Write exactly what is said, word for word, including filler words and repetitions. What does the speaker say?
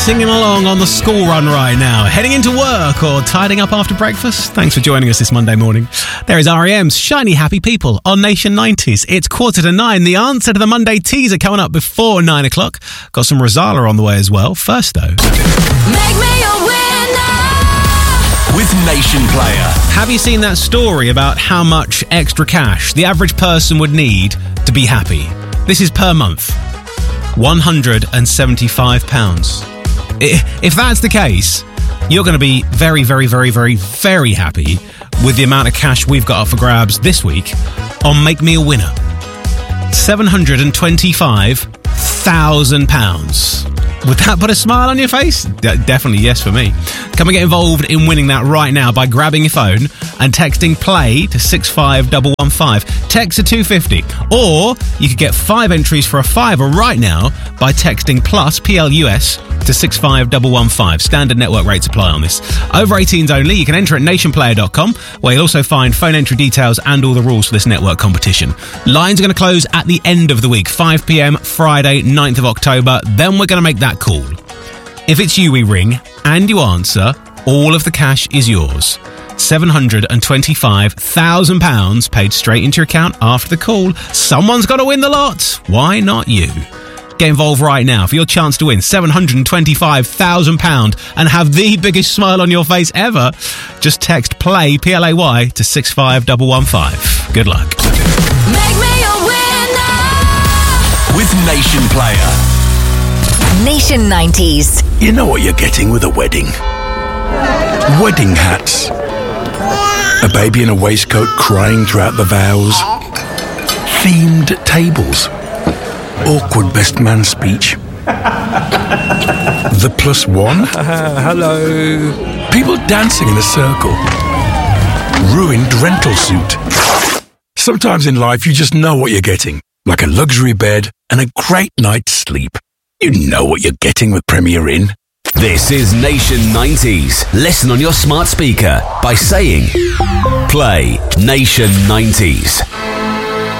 singing along on the school run right now, heading into work or tidying up after breakfast? Thanks for joining us this Monday morning. There is R E M's Shiny Happy People on Nation nineties. It's quarter to nine. The answer to the Monday teaser coming up before nine o'clock. Got some Rosala on the way as well. First, though. Make me a winner with Nation Player. Have you seen that story about how much extra cash the average person would need to be happy? This is per month. one hundred seventy-five pounds. If that's the case, you're going to be very, very, very, very, very happy with the amount of cash we've got up for grabs this week on Make Me a Winner. seven hundred twenty-five thousand pounds. Would that put a smile on your face? D- definitely yes for me. Come and get involved in winning that right now by grabbing your phone and texting play to six five one one five. Text to two fifty. Or you could get five entries for a fiver right now by texting plus P L U S to six five one one five. Standard network rates apply on this. Over eighteens only. You can enter at nation player dot com, where you'll also find phone entry details and all the rules for this network competition. Lines are going to close at the end of the week, five p.m. Friday, ninth of October. Then we're going to make that call. If it's you we ring and you answer, all of the cash is yours. seven hundred twenty-five thousand pounds paid straight into your account after the call. Someone's got to win the lot. Why not you? Get involved right now for your chance to win seven hundred twenty-five thousand pounds and have the biggest smile on your face ever. Just text play, P L A Y, to six five one one five. Good luck. Make me a winner with Nation Player. Nation nineties. You know what you're getting with a wedding? Wedding hats. A baby in a waistcoat crying throughout the vows. Themed tables. Awkward best man speech. The plus one. Uh, hello. People dancing in a circle. Ruined rental suit. Sometimes in life you just know what you're getting. Like a luxury bed and a great night's sleep. You know what you're getting with Premier Inn. This is Nation nineties. Listen on your smart speaker by saying play Nation nineties.